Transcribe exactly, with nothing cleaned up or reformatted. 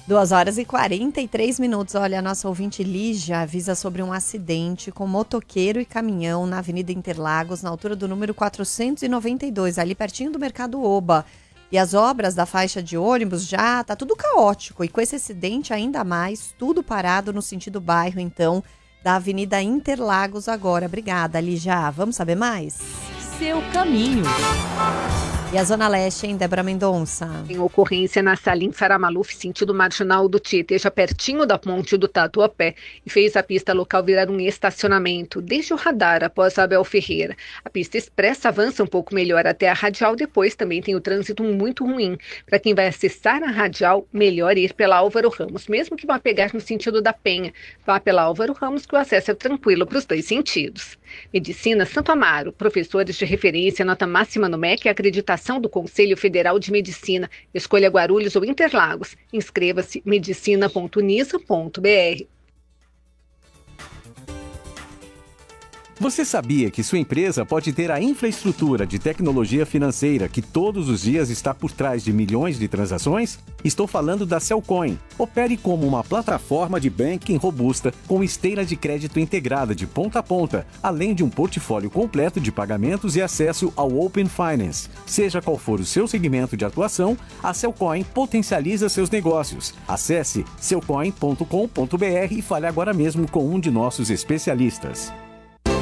duas horas e quarenta e três minutos. Olha, a nossa ouvinte Lígia avisa sobre um acidente com motoqueiro e caminhão na Avenida Interlagos, na altura do número quatrocentos e noventa e dois, ali pertinho do Mercado Oba. E as obras da faixa de ônibus já tá tudo caótico. E com esse acidente ainda mais, tudo parado no sentido bairro, então, da Avenida Interlagos agora. Obrigada, Lígia. Vamos saber mais? Seu caminho. E a Zona Leste, hein, Débora Mendonça? Tem ocorrência na Salim Saramaluf, sentido marginal do Tietê, já pertinho da ponte do Tatuapé, e fez a pista local virar um estacionamento, desde o radar após a Abel Ferreira. A pista expressa avança um pouco melhor até a Radial, depois também tem o trânsito muito ruim. Para quem vai acessar a Radial, melhor ir pela Álvaro Ramos, mesmo que vá pegar no sentido da Penha. Vá pela Álvaro Ramos que o acesso é tranquilo para os dois sentidos. Medicina Santo Amaro, professores de referência, nota máxima no M E C e acreditação do Conselho Federal de Medicina. Escolha Guarulhos ou Interlagos. Inscreva-se medicina ponto unisa ponto br. Você sabia que sua empresa pode ter a infraestrutura de tecnologia financeira que todos os dias está por trás de milhões de transações? Estou falando da Cellcoin. Opere como uma plataforma de banking robusta com esteira de crédito integrada de ponta a ponta, além de um portfólio completo de pagamentos e acesso ao Open Finance. Seja qual for o seu segmento de atuação, a Cellcoin potencializa seus negócios. Acesse cellcoin ponto com ponto br e fale agora mesmo com um de nossos especialistas.